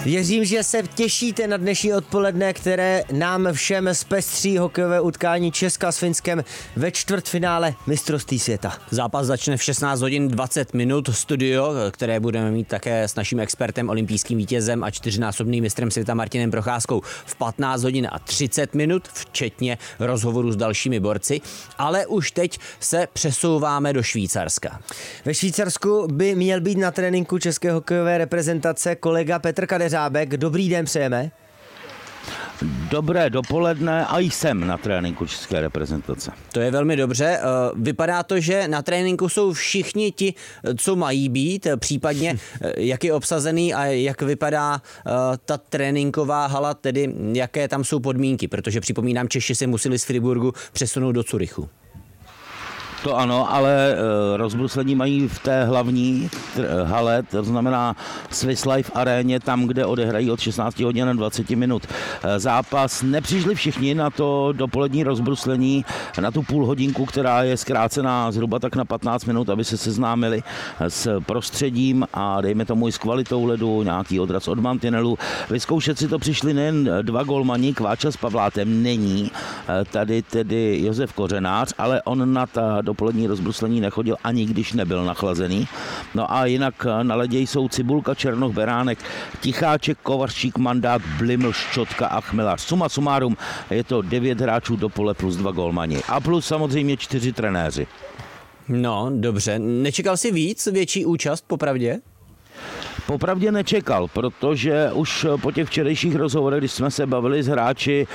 Věřím, že se těšíte na dnešní odpoledne, které nám všem zpestří hokejové utkání Česka s Finskem ve čtvrtfinále mistrovství světa. Zápas začne v 16 hodin 20 minut. Studio, které budeme mít také s naším expertem, olympijským vítězem a 4násobným mistrem světa Martinem Procházkou v 15 hodin a 30 minut, včetně rozhovoru s dalšími borci. Ale už teď se přesouváme do Švýcarska. Ve Švýcarsku by měl být na tréninku české hokejové reprezentace kolega Petr Kadeřábek. Dobrý den přejeme. Dobré dopoledne a jsem na tréninku české reprezentace. To je velmi dobře. Vypadá to, že na tréninku jsou všichni ti, co mají být, případně jak je obsazený a jak vypadá ta tréninková hala, tedy jaké tam jsou podmínky, protože připomínám, Češi se museli z Friburgu přesunout do Curychu. To ano, ale rozbruslení mají v té hlavní hale, to znamená Swiss Life aréně, tam, kde odehrají od 16 hodin na 20 minut zápas. Nepřišli všichni na to dopolední rozbruslení, na tu půl hodinku, která je zkrácená zhruba tak na 15 minut, aby se seznámili s prostředím a dejme tomu i s kvalitou ledu, nějaký odraz od mantinelu. Vyzkoušet si to přišli nejen dva golmani, Kváča s Pavlátem, není tady tedy Josef Kořenář, ale on na ta dopolední rozbruslení nechodil ani když nebyl nachlazený. No a jinak na ledě jsou Cibulka, Černoch, Beránek, Ticháček, Kovařčík, Mandát, Bliml, Ščotka a Chmelař. Suma sumárum je to 9 hráčů dopole plus 2 golmani. A plus samozřejmě 4 trenéři. No, dobře. Nečekal jsi větší účast, popravdě? Popravdě nečekal, protože už po těch včerejších rozhovorech, když jsme se bavili s hráči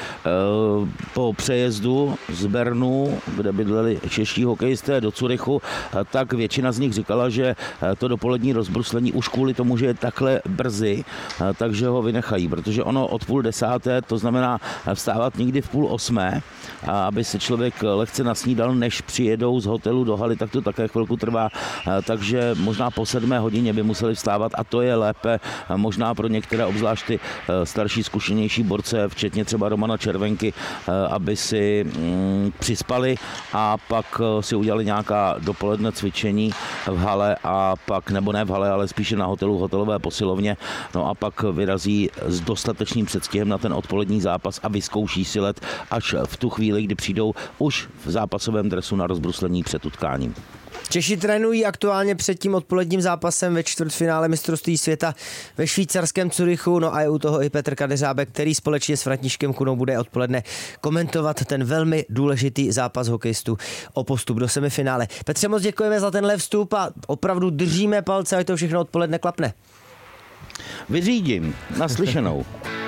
po přejezdu z Bernu, kde bydleli čeští hokejisté, do Curychu, tak většina z nich říkala, že to dopolední rozbruslení už kvůli tomu, že je takhle brzy, takže ho vynechají, protože ono od 9:30, to znamená vstávat někdy v 7:30, aby se člověk lehce nasnídal, než přijedou z hotelu do haly, tak to také chvilku trvá, takže možná po 7 hodině by museli vstávat a to je lépe možná pro některé, obzvlášť ty starší, zkušenější borce, včetně třeba Romana Červenky, aby si přispali a pak si udělali nějaká dopoledne cvičení v hale a pak, nebo ne v hale, ale spíše na hotelu, hotelové posilovně, no a pak vyrazí s dostatečným předstihem na ten odpolední zápas a vyzkouší si let až v tu chvíli, kdy přijdou už v zápasovém dresu na rozbruslení před utkáním. Češi trénují aktuálně před tím odpoledním zápasem ve čtvrtfinále mistrovství světa ve švýcarském Curychu, no a je u toho i Petr Kadeřábek, který společně s Františkem Kunou bude odpoledne komentovat ten velmi důležitý zápas hokejistů o postup do semifinále. Petře, moc děkujeme za tenhle vstup a opravdu držíme palce, ať to všechno odpoledne klapne. Vyřídím. Naslyšenou.